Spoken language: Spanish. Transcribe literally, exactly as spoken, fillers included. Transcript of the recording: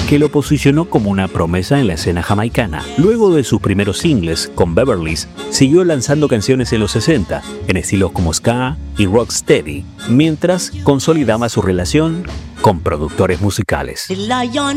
que lo posicionó como una promesa en la escena jamaicana. Luego de sus primeros singles con Beverly's, siguió lanzando canciones en los sesenta, en estilos como ska y rocksteady, mientras consolidaba su relación con productores musicales.